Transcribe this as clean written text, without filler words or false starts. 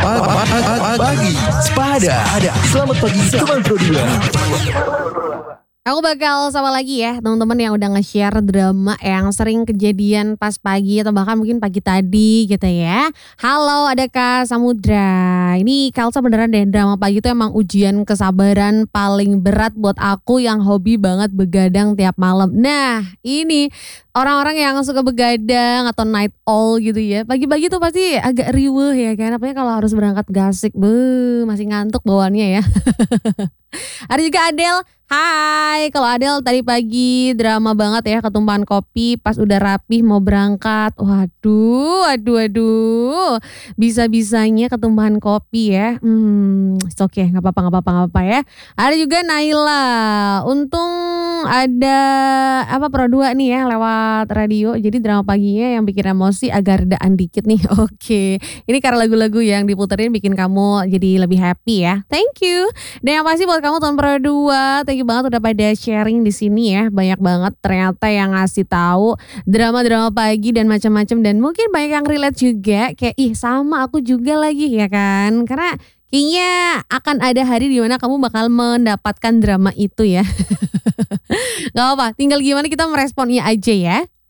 Pagi Sepada. Selamat pagi teman Pro 2. Aku bakal sama lagi ya teman-teman yang udah nge-share drama yang sering kejadian pas pagi atau bahkan mungkin pagi tadi gitu ya. Halo, ada Kak Samudra. Ini Kalsa beneran deh, drama pagi itu emang ujian kesabaran paling berat buat aku yang hobi banget begadang tiap malam. Nah, ini orang-orang yang suka begadang atau night owl gitu ya. Pagi-pagi tuh pasti agak riweuh ya kan. Apalagi kalau harus berangkat gasik. Masih ngantuk bawaannya ya. Ada juga Adel. Hai, kalau Adel tadi pagi drama banget ya, ketumpahan kopi pas udah rapih mau berangkat. Waduh. Bisa-bisanya ketumpahan kopi ya. It's okay, nggak apa-apa ya. Ada juga Naila. Untung ada Pro 2 nih ya lewat radio. Jadi drama paginya yang bikin emosi agak redaan dikit nih. Oke. Ini karena lagu-lagu yang diputerin bikin kamu jadi lebih happy ya. Thank you. Dan yang pasti buat kamu tahun Pro 2, thank you banget udah pada sharing di sini ya. Banyak banget ternyata yang ngasih tahu drama-drama pagi dan macam-macam, dan mungkin banyak yang relate juga kayak sama aku juga lagi ya kan. Karena kayaknya akan ada hari di mana kamu bakal mendapatkan drama itu ya. Gak apa-apa, tinggal gimana kita meresponnya aja ya.